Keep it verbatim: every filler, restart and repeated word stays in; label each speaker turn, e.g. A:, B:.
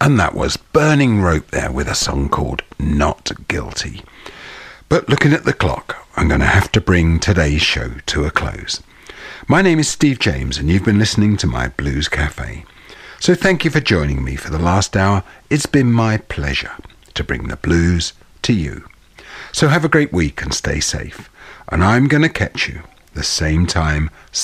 A: And that was Burning Rope there with a song called Not Guilty. But looking at the clock, I'm going to have to bring today's show to a close. My name is Steve James and you've been listening to my Blues Cafe. So thank you for joining me for the last hour. It's been my pleasure to bring the blues to you. So have a great week and stay safe. And I'm going to catch you the same time,